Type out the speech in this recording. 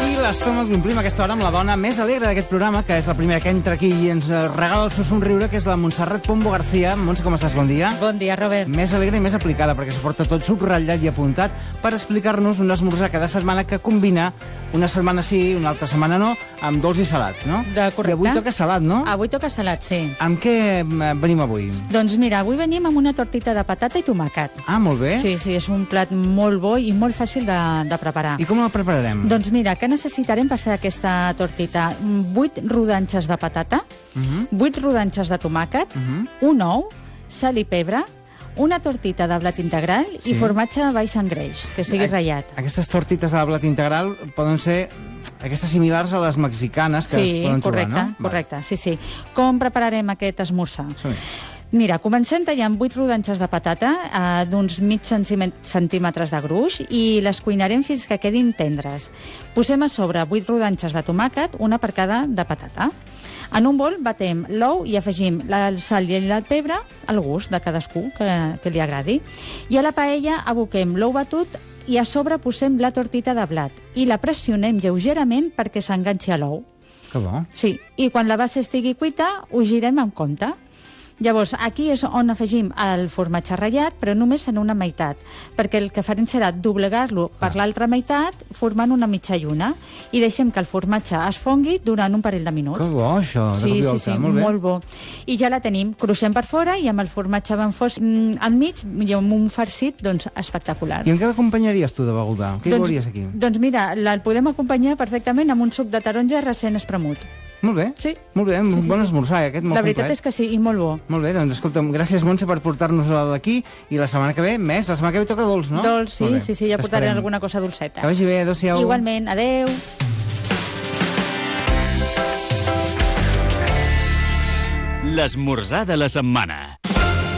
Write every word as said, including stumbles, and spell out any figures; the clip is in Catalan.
Avui l'estómac l'omplim a aquesta hora amb la dona més alegre d'aquest programa, que és la primera que entra aquí i ens regala el seu somriure, que és la Montserrat Pombo García. Montse, com estàs? Bon dia. Bon dia, Robert. Més alegre i més aplicada, perquè s'ho porta tot subratllat i apuntat per explicar-nos un esmorzar cada setmana que combina una setmana sí, una altra setmana no, amb dolç i salat, no? De correcte. I avui toca salat, no? Avui toca salat, sí. Amb què venim avui? Doncs mira, avui venim amb una tortita de patata i tomàquet. Ah, molt bé. Sí, sí, és un plat molt bo i molt fàcil de, de preparar. I com la prepararem? Doncs mira, què necessitarem per fer aquesta tortita? vuit rodanxes de patata, Uh -huh. vuit rodanxes de tomàquet, Uh -huh. un ou, sal i pebre, una tortita de blat integral Sí. i formatge baix en greix, que sigui A- ratllat. Aquestes tortites de blat integral poden ser aquestes similars a les mexicanes que Sí, es poden correcte, trobar, no? correcte, sí, sí. Com prepararem aquest esmorzar? Som-hi. Mira, comencem tallant vuit rodanxes de patata eh, d'uns mig centímetres de gruix i les cuinarem fins que quedin tendres. Posem a sobre vuit rodanxes de tomàquet, una per cada de patata. En un bol batem l'ou i afegim el sal i el pebre al gust de cadascú que, que li agradi. I a la paella aboquem l'ou batut i a sobre posem la tortita de blat i la pressionem lleugerament perquè s'enganxi a l'ou. Que bo. Sí, i quan la base estigui cuita, ho girem amb compte. Llavors, aquí és on afegim el formatge ratllat, però només en una meitat, perquè el que farem serà doblegar-lo per l'altra meitat, formant una mitja lluna, i deixem que el formatge es fongui durant un parell de minuts. Que bo, això. de Sí, cop i sí, volta. sí, molt bé. molt bo. I ja la tenim cruixent per fora i amb el formatge ben fos mm, al mig i amb un farcit, doncs, espectacular. I amb què l'acompanyaries tu de beguda? Què hi doncs, veuries aquí? Doncs mira, la podem acompanyar perfectament amb un suc de taronja recent espremut. Molt bé. Sí. Molt bé, un Sí, sí, bon sí. esmorzar, aquest molt La veritat complet. és que sí, i molt bo. Molt bé, doncs escolta'm, gràcies, Montse, per portar-nos aquí, i la setmana que ve, més, la setmana que ve toca dolç, no? Dolç, sí, Molt bé. sí, sí, ja portaré T'esperem. alguna cosa dolceta. Que vagi bé, adéu-siau. Igualment, adeu. L'esmorzar de la setmana.